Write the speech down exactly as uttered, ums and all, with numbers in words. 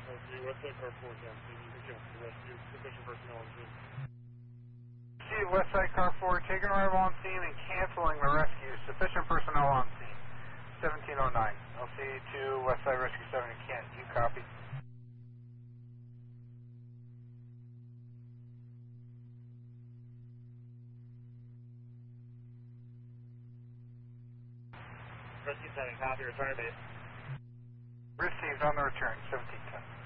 Okay, Westside Car four is on scene. You can cancel the rescue. Sufficient personnel on scene. See Westside Car four taking arrival on scene and canceling the rescue. Sufficient personnel on scene. seventeen oh nine. L C to Westside Rescue seven in Kent. You copy? Rescue seven, copy, return base. Received on the return, seventeen ten.